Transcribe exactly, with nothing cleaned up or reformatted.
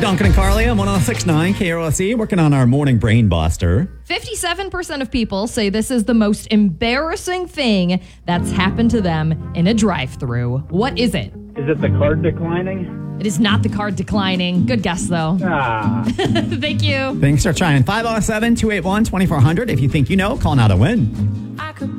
Duncan and Carly on one oh six point nine K R O S E, working on our morning brain buster. fifty-seven percent of people say this is the most embarrassing thing that's happened to them in a drive-thru. What is it? Is it the card declining? It is not the card declining. Good guess, though. Ah. Thank you. Thanks for trying. five oh seven, two eight one, two four zero zero. If you think you know, call now to win. I could